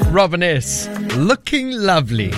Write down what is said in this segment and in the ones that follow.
Robin S. Looking lovely.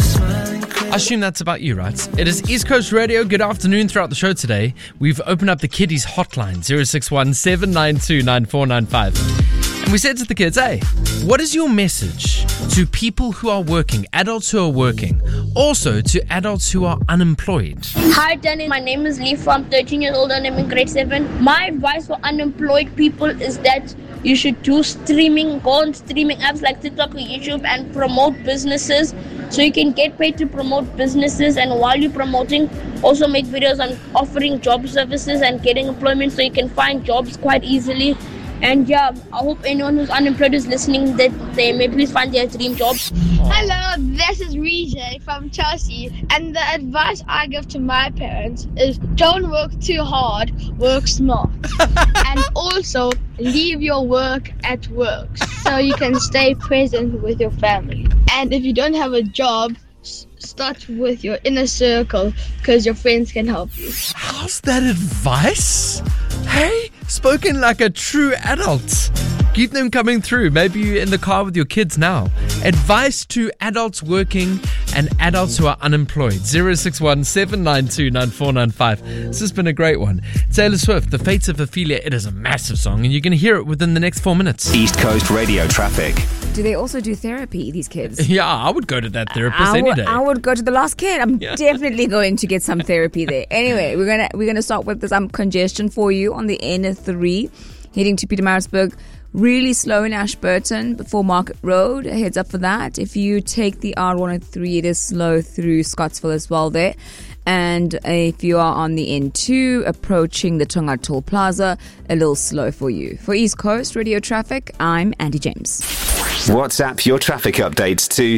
I assume that's about you, right? It is East Coast Radio. Good afternoon. Throughout the show today, we've opened up the kiddies hotline, 061 792 9495. And we said to the kids, hey, what is your message to people who are working, adults who are working, also to adults who are unemployed? Hi, Danny. My name is Leaf. I'm 13 years old and I'm in grade 7. My advice for unemployed people is that you should do streaming, go on streaming apps like TikTok or YouTube and promote businesses so you can get paid to promote businesses. And while you're promoting, also make videos on offering job services and getting employment so you can find jobs quite easily. And yeah, I hope anyone who's unemployed is listening that they may please find their dream job. Hello, this is Rijay from Chelsea, and the advice I give to my parents is don't work too hard, work smart. And also leave your work at work so you can stay present with your family. And if you don't have a job, start with your inner circle because your friends can help you. How's that advice? Hey, spoken like a true adult. Keep them coming through. Maybe you're in the car with your kids now. Advice to adults working and adults who are unemployed. 061 792 9495. This has been a great one. Taylor Swift, The Fates of Ophelia. It is a massive song and you're going to hear it within the next 4 minutes. East Coast Radio traffic. Do they also do therapy, these kids? Yeah, I would go to that therapist any day. I would go to the Lost Kid. I'm definitely going to get some therapy there. Anyway, we're gonna start with some congestion for you on the N3 heading to Pietermaritzburg. Really slow in Ashburton before Market Road. A heads up for that. If you take the R103, it is slow through Scottsville as well there. And if you are on the N2 approaching the Tonga Toll Plaza, a little slow for you. For East Coast Radio Traffic, I'm Andy James. WhatsApp your traffic updates to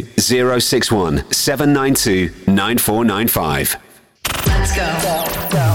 061 792 9495. Let's go.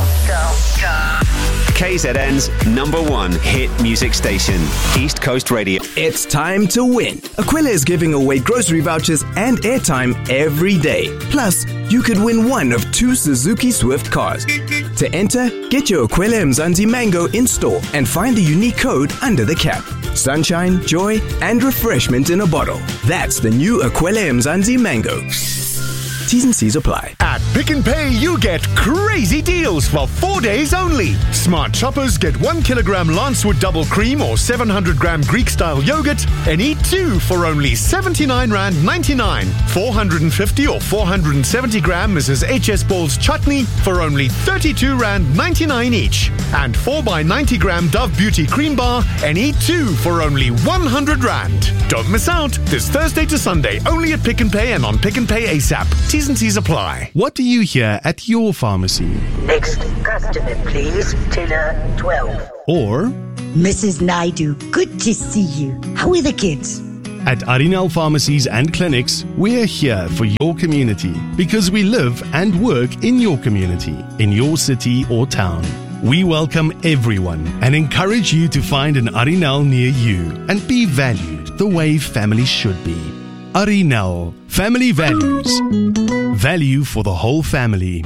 KZN's #1 hit music station, East Coast Radio. It's time to win. Aquila is giving away grocery vouchers and airtime every day. Plus, you could win one of 2 Suzuki Swift cars. To enter, get your Aquila Mzansi Mango in store and find the unique code under the cap. Sunshine, joy, and refreshment in a bottle. That's the new Aquila Mzansi Mango. T's and C's apply. At Pick n Pay, you get crazy deals for 4 days only. Smart shoppers get 1 kilogram Lancewood double cream or 700 gram Greek style yogurt and eat 2 for only R79.99. 450 or 470 gram Mrs. HS Ball's chutney for only R32.99 each. And 4 by 90 gram Dove Beauty cream bar and eat 2 for only R100. Don't miss out this Thursday to Sunday only at Pick n Pay and on Pick n Pay ASAP. T's and C's apply. What do you hear at your pharmacy? Next customer, please. Teller 12. Or, Mrs. Naidu, good to see you. How are the kids? At Arinal Pharmacies and Clinics, we're here for your community because we live and work in your community, in your city or town. We welcome everyone and encourage you to find an Arinal near you and be valued the way family should be. Arinal, family values. Value for the whole family.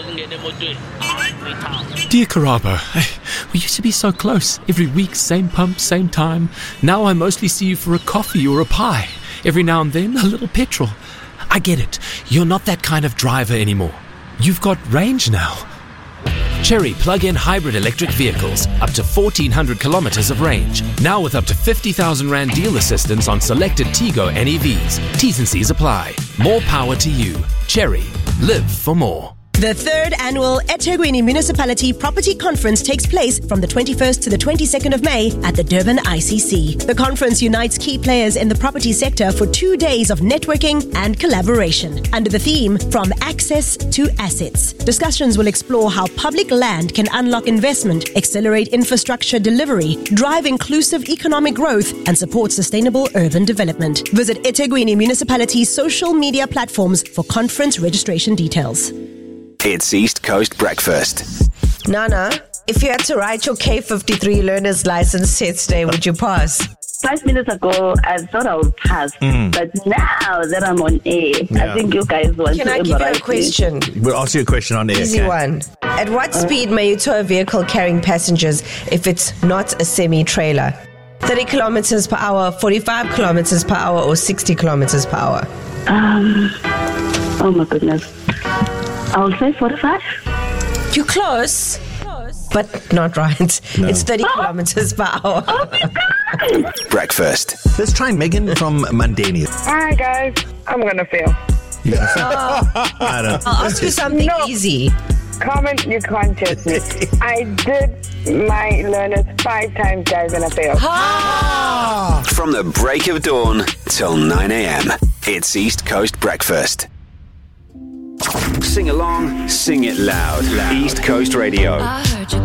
Dear Karabo, we used to be so close. Every week, same pump, same time. Now I mostly see you for a coffee or a pie. Every now and then, a little petrol. I get it. You're not that kind of driver anymore. You've got range now. Chery plug-in hybrid electric vehicles, up to 1,400 kilometers of range. Now with up to 50,000 Rand deal assistance on selected Tigo NEVs. T's and C's apply. More power to you. Chery. Live for more. The 3rd annual eThekwini Municipality Property Conference takes place from the 21st to the 22nd of May at the Durban ICC. The conference unites key players in the property sector for 2 days of networking and collaboration under the theme From Access to Assets. Discussions will explore how public land can unlock investment, accelerate infrastructure delivery, drive inclusive economic growth, and support sustainable urban development. Visit eThekwini Municipality's social media platforms for conference registration details. It's East Coast Breakfast. Nana, if you had to write your K53 learner's license test today, would you pass? 5 minutes ago, I thought I would pass. But now that I'm on air, I think you guys want to Can I give you a question? We'll ask you a question on air. Easy one. At what speed may you tow a vehicle carrying passengers if it's not a semi-trailer? 30 kilometers per hour, 45 kilometers per hour, or 60 kilometers per hour? Oh my goodness. I'll say 45. You're close. But not right. No. It's 30 kilometers per hour. Oh my God! Breakfast. Let's try Megan from Mandani. Alright, guys. I'm going to fail. You're gonna fail. I don't. I'll ask you something easy. Carmen, you can't test me. I did my learners 5 times, guys, and I failed. From the break of dawn till 9 a.m. It's East Coast Breakfast. Sing along, sing it loud. East Coast Radio.